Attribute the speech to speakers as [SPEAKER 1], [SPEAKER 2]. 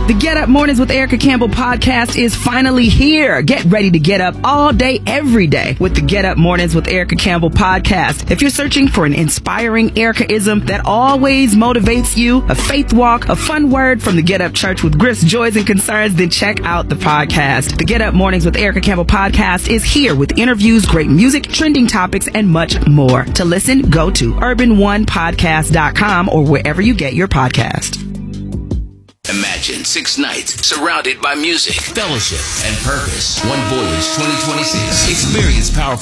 [SPEAKER 1] The Get Up Mornings with Erica Campbell podcast is finally here. Get ready to get up all day, every day with the Get Up Mornings with Erica Campbell podcast. If you're searching for an inspiring Erica-ism that always motivates you, a faith walk, a fun word from the Get Up Church with grifts, joys, and concerns, then check out the podcast. The Get Up Mornings with Erica Campbell podcast is here with interviews, great music, trending topics, and much more. To listen, go to urbanonepodcast.com or wherever you get your podcast.
[SPEAKER 2] Imagine 6 nights surrounded by music, fellowship, and purpose. One Voyage 2026. Experience powerful